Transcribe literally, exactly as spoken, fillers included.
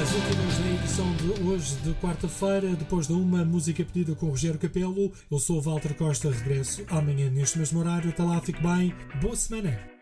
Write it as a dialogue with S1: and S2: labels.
S1: as últimas da edição de hoje, de quarta-feira, depois de uma música pedida com o Rogério Capelo. Eu sou o Walter Costa, regresso amanhã neste mesmo horário. Até lá, fique bem, boa semana.